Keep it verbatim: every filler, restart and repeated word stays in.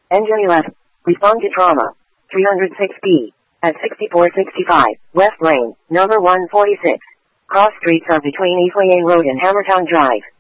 Engine eleven. Respond to trauma. three oh six B. At sixty-four sixty-five, West Lane, number one forty-six. Cross streets are between East Lane Road and Hammertown Drive.